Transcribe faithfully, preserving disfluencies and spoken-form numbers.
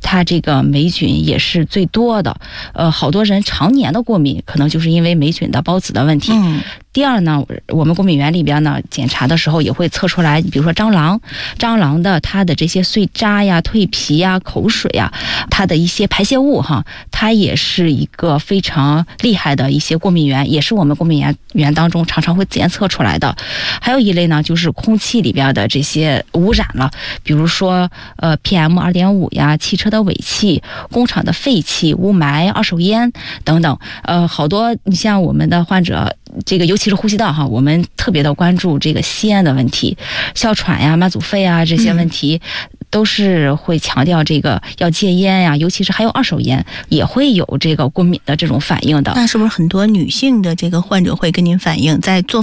它这个霉菌也是最多的。呃，好多人常年的过敏，可能就是因为霉菌的孢子的问题。 嗯。 第二呢，我们过敏源里边呢，检查的时候也会测出来，比如说蟑螂，蟑螂的它的这些碎渣呀、蜕皮呀、口水呀，它的一些排泄物哈，它也是一个非常厉害的一些过敏源，也是我们过敏源源当中常常会检测出来的。还有一类呢，就是空气里边的这些污染了，比如说呃 P M 二点五 呀、汽车的尾气、工厂的废气、雾霾、二手烟等等。呃，好多你像我们的患者。这个尤其是呼吸道哈，我们特别的关注这个吸烟的问题，哮喘呀、慢阻肺啊这些问题，都是会强调这个要戒烟呀，尤其是还有二手烟也会有这个过敏的这种反应的。 那是不是很多女性的这个患者会跟您反映，在做